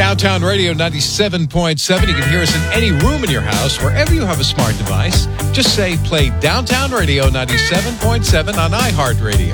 Downtown Radio 97.7. You can hear us in any room in your house, wherever you have a smart device. Just say play Downtown Radio 97.7 on iHeartRadio.